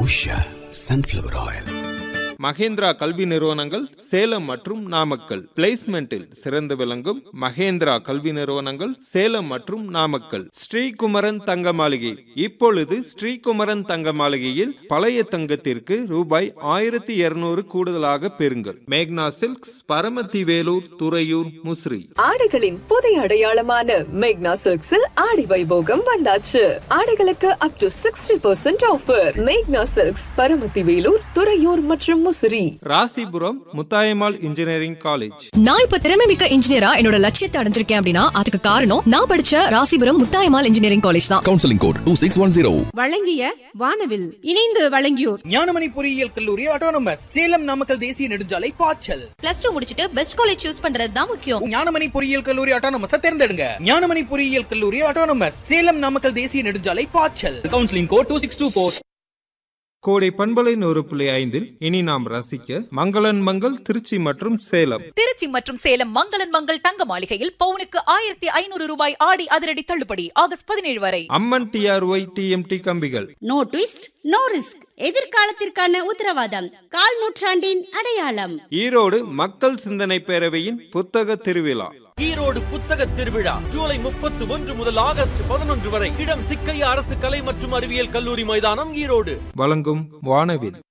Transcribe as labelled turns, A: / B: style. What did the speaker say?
A: Usha Sunflower Oil.
B: Mahindra கல்வி நிறுவனங்கள் சேலம் மற்றும் நாமக்கல். பிளேஸ்மெண்டில் சிறந்து விளங்கும் மகேந்திரா கல்வி நிறுவனங்கள் சேலம் மற்றும் நாமக்கல். ஸ்ரீகுமரன் தங்க மாளிகை. இப்பொழுது ஸ்ரீகுமரன் தங்க மாளிகையில் பழைய தங்கத்திற்கு ரூபாய் 1200 கூடுதலாக பெறுங்கள். மேக்னா சில்க்ஸ், பரமத்தி வேலூர், துறையூர், முசிறி.
C: ஆடைகளின் புதிய அடையாளமான மேக்னா சில்க்ஸில் ஆடி வைபோகம் வந்தாச்சு. ஆடைகளுக்கு அப் டு 60% ஆஃபர். மேக்னா சில்க்ஸ், பரமத்தி வேலூர், துறையூர் மற்றும் முசிறி.
B: Rasipuram Muthayammal engineering college.
D: நான் இப்ப திறமைமிக்க இன்ஜினியரா என்னோட லட்சியத்தை அடைஞ்சிருக்கேன் அப்படின்னா அதுக்கு காரணம் நான் படிச்ச ராசிபுரம் முத்தாயம்மாள் இன்ஜினியரிங் காலேஜ் தான்.
E: Counselling code 2610.
F: வழங்கிய வானவில் இணைந்து வழங்கியோர்
G: ஞானமணி பொறியியல் கல்லூரி ஆட்டோனமஸ் சேலம் நாமக்கல் தேசிய நெடுஞ்சாலை பாய்ச்சல்.
D: +2 முடிச்சிட்டு பெஸ்ட் காலேஜ் சூஸ் பண்றது தான் முக்கியம்.
G: ஞானமணி பொறியியல் கல்லூரி ஆட்டோனமஸ் தேர்ந்தெடுங்க. ஞானமணி பொறியியல் கல்லூரி ஆட்டோனமஸ் சேலம் நாமக்கல் தேசிய நெடுஞ்சாலை பாய்ச்சல். Counselling code 2624.
B: கோடை பண்பலை 100.5 இனி நாம் ரசிக்க மங்களன் மங்கள் திருச்சி மற்றும் சேலம்.
H: திருச்சி மற்றும் சேலம் மங்களன் மங்கள் தங்க மாளிகையில் பவுனுக்கு 1500 ரூபாய் ஆடி அதிரடி தள்ளுபடி ஆகஸ்ட் 17 வரை.
B: அம்மன் TRY TMT கம்பிகள்.
F: நோ ட்விஸ்ட் நோ ரிஸ்க், எதிர்காலத்திற்கான உத்தரவாதம், கால் நூற்றாண்டின் அடையாளம்.
B: ஈரோடு மக்கள் சிந்தனை பேரவையின் புத்தக திருவிழா.
I: ஈரோடு புத்தக திருவிழா ஜூலை 31 முதல் ஆகஸ்ட் 11 வரை. இடம் சிக்கையா அரசு கலை மற்றும் அறிவியல் கல்லூரி மைதானம், ஈரோடு.
B: வழங்கும் வானவில்.